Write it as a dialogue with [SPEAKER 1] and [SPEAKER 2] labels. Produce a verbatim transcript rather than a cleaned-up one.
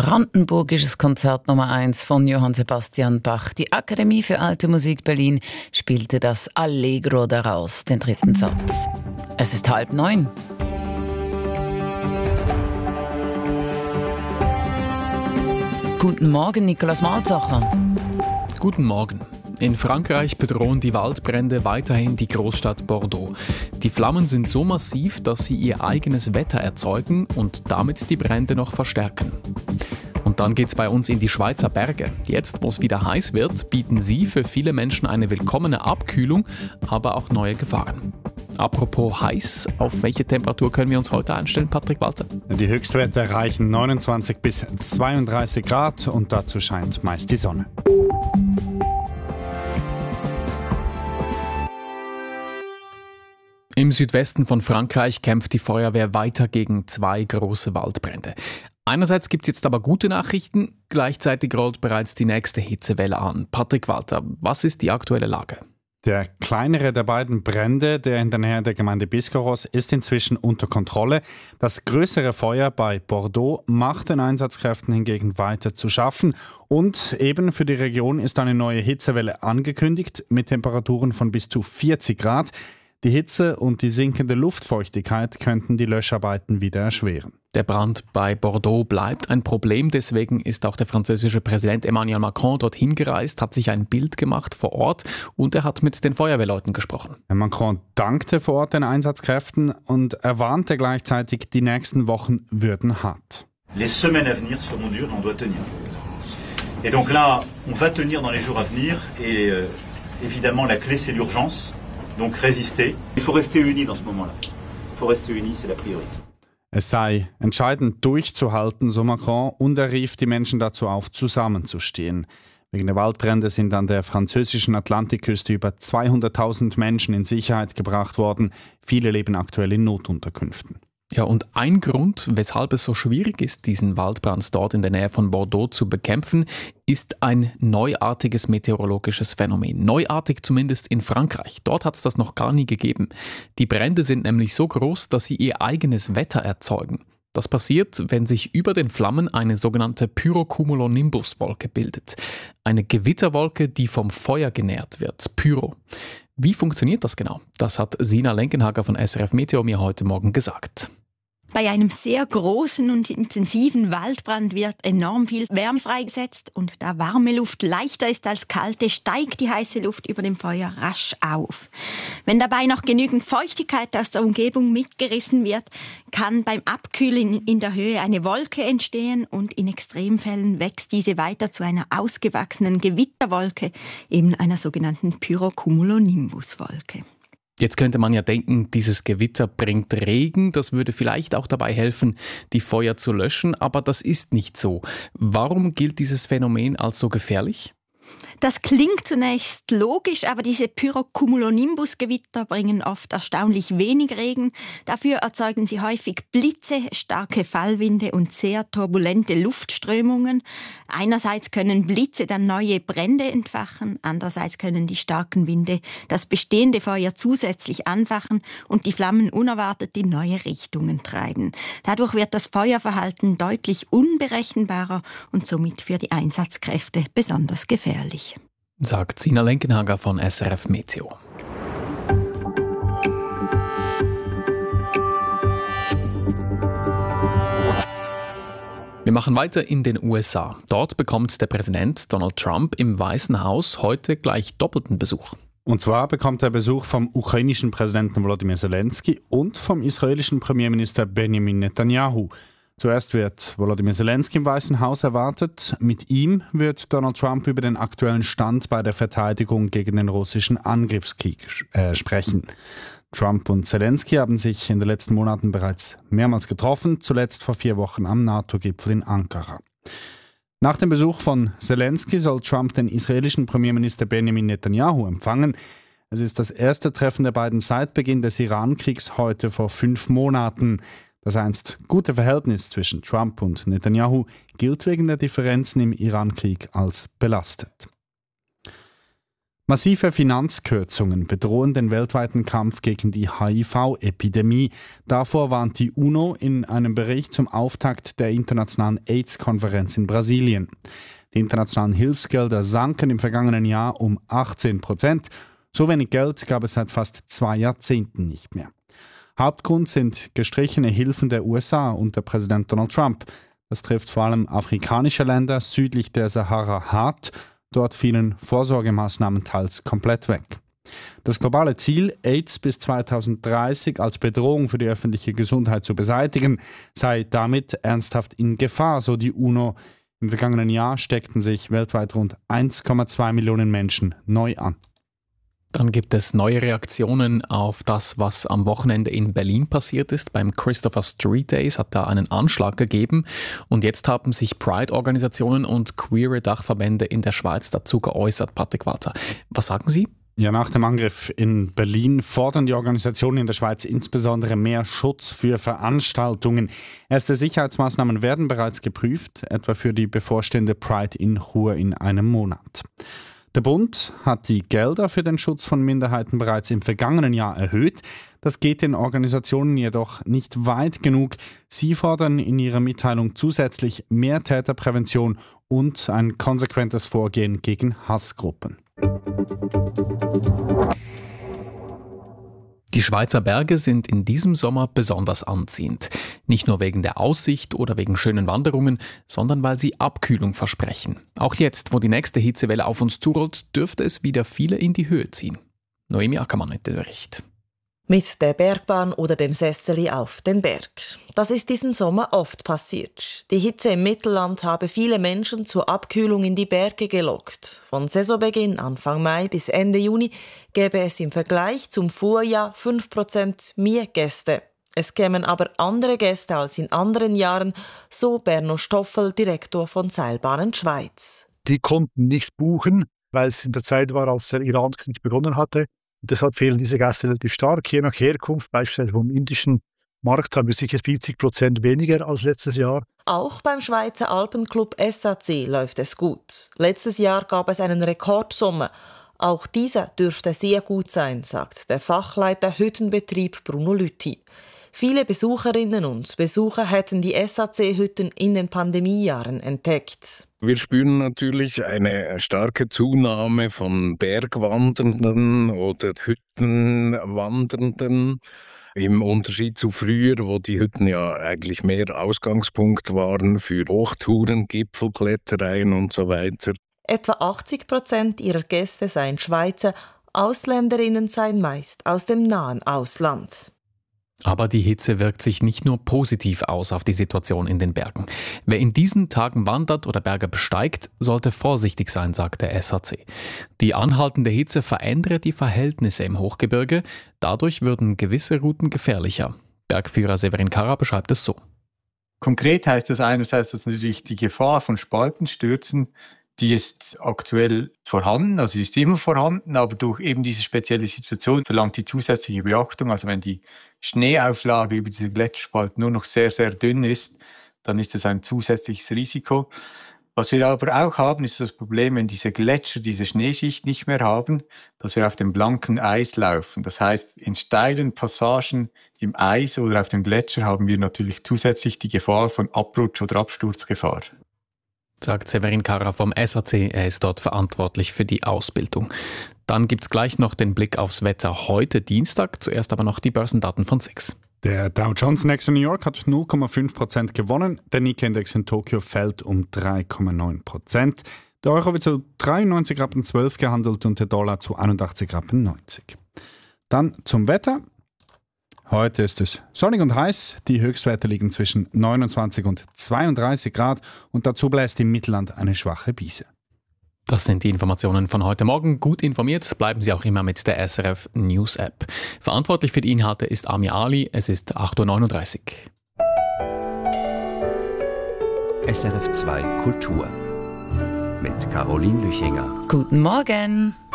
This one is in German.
[SPEAKER 1] Brandenburgisches Konzert Nummer eins von Johann Sebastian Bach. Die Akademie für Alte Musik Berlin spielte das Allegro daraus, den dritten Satz. Es ist halb neun. Guten Morgen, Nikolaus Malzacher.
[SPEAKER 2] Guten Morgen. In Frankreich bedrohen die Waldbrände weiterhin die Großstadt Bordeaux. Die Flammen sind so massiv, dass sie ihr eigenes Wetter erzeugen und damit die Brände noch verstärken. Und dann geht's bei uns in die Schweizer Berge. Jetzt, wo es wieder heiß wird, bieten sie für viele Menschen eine willkommene Abkühlung, aber auch neue Gefahren. Apropos heiß, auf welche Temperatur können wir uns heute einstellen, Patrick Walter?
[SPEAKER 3] Die Höchstwerte erreichen neunundzwanzig bis zweiunddreißig Grad und dazu scheint meist die Sonne.
[SPEAKER 2] Im Südwesten von Frankreich kämpft die Feuerwehr weiter gegen zwei große Waldbrände. Einerseits gibt es jetzt aber gute Nachrichten, gleichzeitig rollt bereits die nächste Hitzewelle an. Patrick Walter, was ist die aktuelle Lage?
[SPEAKER 3] Der kleinere der beiden Brände, der in der Nähe der Gemeinde Biscarrosse, ist inzwischen unter Kontrolle. Das größere Feuer bei Bordeaux macht den Einsatzkräften hingegen weiter zu schaffen. Und eben für die Region ist eine neue Hitzewelle angekündigt mit Temperaturen von bis zu vierzig Grad. Die Hitze und die sinkende Luftfeuchtigkeit könnten die Löscharbeiten wieder erschweren.
[SPEAKER 2] Der Brand bei Bordeaux bleibt ein Problem, deswegen ist auch der französische Präsident Emmanuel Macron dorthin gereist, hat sich ein Bild gemacht vor Ort und er hat mit den Feuerwehrleuten gesprochen.
[SPEAKER 3] Macron dankte vor Ort den Einsatzkräften und er warnte gleichzeitig, die nächsten Wochen würden hart.
[SPEAKER 4] Les semaines à venir seront dures et on doit tenir. Et donc là, on va tenir dans les jours à venir et euh, évidemment la clé c'est l'urgence. Donc résister. Il faut rester unis dans ce moment-là. Il faut rester unis, c'est la priorité.
[SPEAKER 3] Es sei entscheidend durchzuhalten, so Macron, und er rief die Menschen dazu auf, zusammenzustehen. Wegen der Waldbrände sind an der französischen Atlantikküste über zweihunderttausend Menschen in Sicherheit gebracht worden. Viele leben aktuell in Notunterkünften.
[SPEAKER 2] Ja, und ein Grund, weshalb es so schwierig ist, diesen Waldbrand dort in der Nähe von Bordeaux zu bekämpfen, ist ein neuartiges meteorologisches Phänomen. Neuartig zumindest in Frankreich. Dort hat es das noch gar nie gegeben. Die Brände sind nämlich so groß, dass sie ihr eigenes Wetter erzeugen. Das passiert, wenn sich über den Flammen eine sogenannte Pyrocumulonimbus-Wolke bildet. Eine Gewitterwolke, die vom Feuer genährt wird. Pyro. Wie funktioniert das genau? Das hat Sina Lenkenhager von S R F Meteo mir heute Morgen gesagt.
[SPEAKER 5] Bei einem sehr großen und intensiven Waldbrand wird enorm viel Wärme freigesetzt und da warme Luft leichter ist als kalte, steigt die heiße Luft über dem Feuer rasch auf. Wenn dabei noch genügend Feuchtigkeit aus der Umgebung mitgerissen wird, kann beim Abkühlen in der Höhe eine Wolke entstehen und in Extremfällen wächst diese weiter zu einer ausgewachsenen Gewitterwolke, eben einer sogenannten Pyrocumulonimbus-Wolke.
[SPEAKER 2] Jetzt könnte man ja denken, dieses Gewitter bringt Regen, das würde vielleicht auch dabei helfen, die Feuer zu löschen, aber das ist nicht so. Warum gilt dieses Phänomen als so gefährlich?
[SPEAKER 5] Das klingt zunächst logisch, aber diese Pyrocumulonimbus-Gewitter bringen oft erstaunlich wenig Regen. Dafür erzeugen sie häufig Blitze, starke Fallwinde und sehr turbulente Luftströmungen. Einerseits können Blitze dann neue Brände entfachen, andererseits können die starken Winde das bestehende Feuer zusätzlich anfachen und die Flammen unerwartet in neue Richtungen treiben. Dadurch wird das Feuerverhalten deutlich unberechenbarer und somit für die Einsatzkräfte besonders gefährlich.
[SPEAKER 2] Sagt Sina Lenkenhager von S R F Meteo. Wir machen weiter in den U S A. Dort bekommt der Präsident Donald Trump im Weißen Haus heute gleich doppelten Besuch.
[SPEAKER 3] Und zwar bekommt er Besuch vom ukrainischen Präsidenten Volodymyr Zelensky und vom israelischen Premierminister Benjamin Netanyahu. Zuerst wird Volodymyr Zelensky im Weißen Haus erwartet. Mit ihm wird Donald Trump über den aktuellen Stand bei der Verteidigung gegen den russischen Angriffskrieg äh, sprechen. Trump und Zelensky haben sich in den letzten Monaten bereits mehrmals getroffen, zuletzt vor vier Wochen am NATO-Gipfel in Ankara. Nach dem Besuch von Zelensky soll Trump den israelischen Premierminister Benjamin Netanyahu empfangen. Es ist das erste Treffen der beiden seit Beginn des Iran-Kriegs heute vor fünf Monaten. Das einst gute Verhältnis zwischen Trump und Netanyahu gilt wegen der Differenzen im Iran-Krieg als belastet. Massive Finanzkürzungen bedrohen den weltweiten Kampf gegen die H I V-Epidemie. Davor warnt die UNO in einem Bericht zum Auftakt der internationalen AIDS-Konferenz in Brasilien. Die internationalen Hilfsgelder sanken im vergangenen Jahr um achtzehn Prozent. So wenig Geld gab es seit fast zwei Jahrzehnten nicht mehr. Hauptgrund sind gestrichene Hilfen der U S A unter Präsident Donald Trump. Das trifft vor allem afrikanische Länder südlich der Sahara hart. Dort fielen Vorsorgemaßnahmen teils komplett weg. Das globale Ziel, AIDS bis zweitausenddreißig als Bedrohung für die öffentliche Gesundheit zu beseitigen, sei damit ernsthaft in Gefahr, so die UNO. Im vergangenen Jahr steckten sich weltweit rund eins Komma zwei Millionen Menschen neu an.
[SPEAKER 2] Dann gibt es neue Reaktionen auf das, was am Wochenende in Berlin passiert ist. Beim Christopher Street Days hat da einen Anschlag gegeben. Und jetzt haben sich Pride-Organisationen und queere Dachverbände in der Schweiz dazu geäußert. Patrick Walter, was sagen Sie?
[SPEAKER 3] Ja, nach dem Angriff in Berlin fordern die Organisationen in der Schweiz insbesondere mehr Schutz für Veranstaltungen. Erste Sicherheitsmaßnahmen werden bereits geprüft, etwa für die bevorstehende Pride in Chur in einem Monat. Der Bund hat die Gelder für den Schutz von Minderheiten bereits im vergangenen Jahr erhöht. Das geht den Organisationen jedoch nicht weit genug. Sie fordern in ihrer Mitteilung zusätzlich mehr Täterprävention und ein konsequentes Vorgehen gegen Hassgruppen.
[SPEAKER 2] Die Schweizer Berge sind in diesem Sommer besonders anziehend. Nicht nur wegen der Aussicht oder wegen schönen Wanderungen, sondern weil sie Abkühlung versprechen. Auch jetzt, wo die nächste Hitzewelle auf uns zurollt, dürfte es wieder viele in die Höhe ziehen. Noemi Ackermann mit dem Bericht.
[SPEAKER 6] Mit der Bergbahn oder dem Sesseli auf den Berg. Das ist diesen Sommer oft passiert. Die Hitze im Mittelland habe viele Menschen zur Abkühlung in die Berge gelockt. Von Saisonbeginn Anfang Mai bis Ende Juni gäbe es im Vergleich zum Vorjahr fünf Prozent mehr Gäste. Es kämen aber andere Gäste als in anderen Jahren, so Berno Stoffel, Direktor von Seilbahnen Schweiz.
[SPEAKER 7] Die konnten nicht buchen, weil es in der Zeit war, als der Irankrieg begonnen hatte. Deshalb fehlen diese Gäste relativ stark. Je nach Herkunft, beispielsweise vom indischen Markt, haben wir sicher vierzig Prozent weniger als letztes Jahr.
[SPEAKER 6] Auch beim Schweizer Alpenclub S A C läuft es gut. Letztes Jahr gab es einen Rekordsommer. Auch dieser dürfte sehr gut sein, sagt der Fachleiter Hüttenbetrieb Bruno Lüthi. Viele Besucherinnen und Besucher hätten die S A C-Hütten in den Pandemiejahren entdeckt.
[SPEAKER 8] Wir spüren natürlich eine starke Zunahme von Bergwandernden oder Hüttenwandernden. Im Unterschied zu früher, wo die Hütten ja eigentlich mehr Ausgangspunkt waren für Hochtouren, Gipfelklettereien und so weiter.
[SPEAKER 6] Etwa achtzig Prozent ihrer Gäste seien Schweizer, Ausländerinnen seien meist aus dem nahen Ausland.
[SPEAKER 2] Aber die Hitze wirkt sich nicht nur positiv aus auf die Situation in den Bergen. Wer in diesen Tagen wandert oder Berge besteigt, sollte vorsichtig sein, sagt der S H C. Die anhaltende Hitze verändere die Verhältnisse im Hochgebirge. Dadurch würden gewisse Routen gefährlicher. Bergführer Severin Karra beschreibt es so.
[SPEAKER 9] Konkret heißt das einerseits, dass natürlich die Gefahr von Spaltenstürzen, die ist aktuell vorhanden, also sie ist immer vorhanden, aber durch eben diese spezielle Situation verlangt die zusätzliche Beachtung. Also wenn die Schneeauflage über diese Gletscherspalt nur noch sehr, sehr dünn ist, dann ist das ein zusätzliches Risiko. Was wir aber auch haben, ist das Problem, wenn diese Gletscher diese Schneeschicht nicht mehr haben, dass wir auf dem blanken Eis laufen. Das heißt, in steilen Passagen im Eis oder auf dem Gletscher haben wir natürlich zusätzlich die Gefahr von Abrutsch- oder Absturzgefahr.
[SPEAKER 2] Sagt Severin Karra vom S H C. Er ist dort verantwortlich für die Ausbildung. Dann gibt es gleich noch den Blick aufs Wetter heute Dienstag. Zuerst aber noch die Börsendaten von SIX.
[SPEAKER 3] Der Dow Jones Index in New York hat null Komma fünf Prozent gewonnen. Der Nikkei-Index in Tokio fällt um drei Komma neun Prozent. Der Euro wird zu dreiundneunzig Rappen zwölf gehandelt und der Dollar zu einundachtzig Rappen neunzig. Dann zum Wetter. Heute ist es sonnig und heiß. Die Höchstwerte liegen zwischen neunundzwanzig und zweiunddreißig Grad und dazu bläst im Mittelland eine schwache Brise.
[SPEAKER 2] Das sind die Informationen von heute Morgen. Gut informiert bleiben Sie auch immer mit der S R F News App. Verantwortlich für die Inhalte ist Amir Ali. Es ist acht Uhr neununddreißig.
[SPEAKER 10] S R F zwei Kultur mit Caroline Lüchinger.
[SPEAKER 1] Guten Morgen.